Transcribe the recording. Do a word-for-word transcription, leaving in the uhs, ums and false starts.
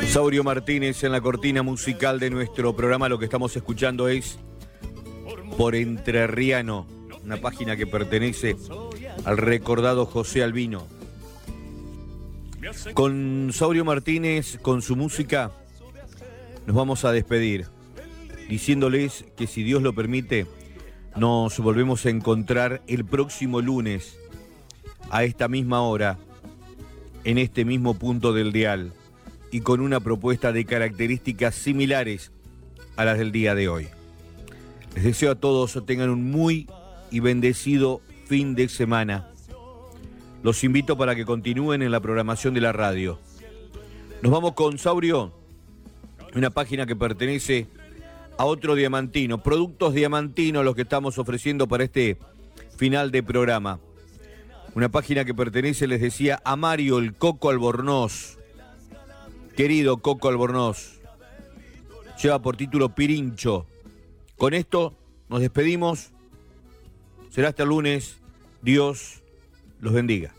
Saurio Martínez en la cortina musical de nuestro programa. Lo que estamos escuchando es Por Entrerriano, una página que pertenece al recordado José Albino. Con Saurio Martínez, con su música, nos vamos a despedir, diciéndoles que si Dios lo permite, nos volvemos a encontrar el próximo lunes, a esta misma hora, en este mismo punto del dial, y con una propuesta de características similares a las del día de hoy. Les deseo a todos que tengan un muy y bendecido fin de semana. Los invito para que continúen en la programación de la radio. Nos vamos con Saurio, una página que pertenece a otro diamantino, productos diamantinos los que estamos ofreciendo para este final de programa. Una página que pertenece, les decía, a Mario el Coco Albornoz. Querido Coco Albornoz, lleva por título Pirincho. Con esto nos despedimos. Será hasta el lunes. Dios los bendiga.